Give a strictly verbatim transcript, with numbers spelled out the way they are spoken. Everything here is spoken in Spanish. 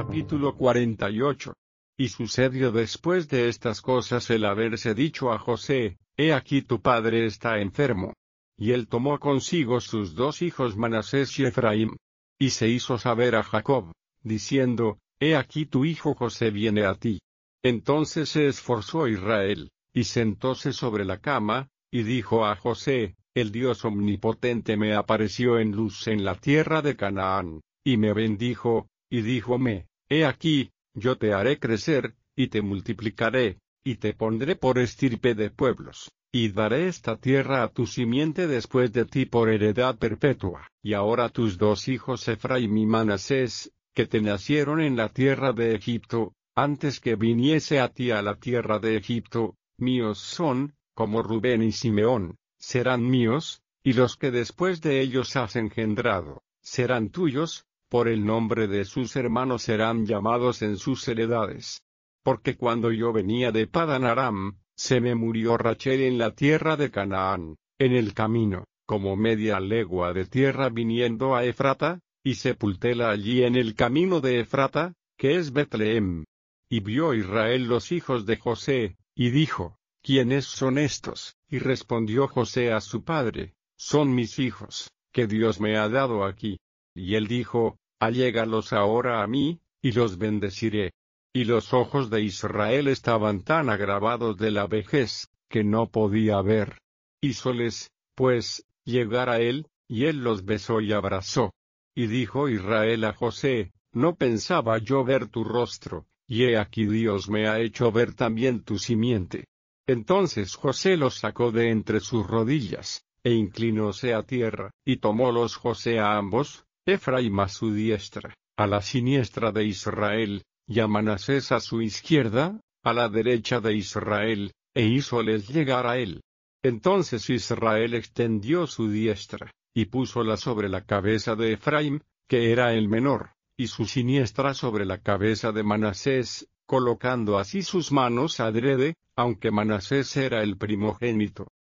Capítulo cuarenta y ocho. Y sucedió después de estas cosas el haberse dicho a José, he aquí tu padre está enfermo. Y él tomó consigo sus dos hijos Manasés y Efraín. Y se hizo saber a Jacob, diciendo, he aquí tu hijo José viene a ti. Entonces se esforzó Israel, y sentóse sobre la cama, y dijo a José, el Dios omnipotente me apareció en luz en la tierra de Canaán, y me bendijo, y díjome, he aquí, yo te haré crecer, y te multiplicaré, y te pondré por estirpe de pueblos, y daré esta tierra a tu simiente después de ti por heredad perpetua. Y ahora tus dos hijos Efraín y Manasés, que te nacieron en la tierra de Egipto, antes que viniese a ti a la tierra de Egipto, míos son, como Rubén y Simeón, serán míos, y los que después de ellos has engendrado, serán tuyos, por el nombre de sus hermanos serán llamados en sus heredades. Porque cuando yo venía de Padan Aram, se me murió Rachel en la tierra de Canaán, en el camino, como media legua de tierra viniendo a Efrata, y sepultéla allí en el camino de Efrata, que es Betlehem. Y vio Israel los hijos de José, y dijo, ¿quiénes son estos? Y respondió José a su padre, son mis hijos, que Dios me ha dado aquí. Y él dijo, allégalos ahora a mí, y los bendeciré. Y los ojos de Israel estaban tan agravados de la vejez, que no podía ver. Hízoles, pues, llegar a él, y él los besó y abrazó. Y dijo Israel a José, no pensaba yo ver tu rostro, y he aquí Dios me ha hecho ver también tu simiente. Entonces José los sacó de entre sus rodillas, e inclinóse a tierra, y tomólos José a ambos, Efraín a su diestra, a la siniestra de Israel, y a Manasés a su izquierda, a la derecha de Israel, e hízoles llegar a él. Entonces Israel extendió su diestra, y púsola sobre la cabeza de Efraín, que era el menor, y su siniestra sobre la cabeza de Manasés, colocando así sus manos adrede, aunque Manasés era el primogénito.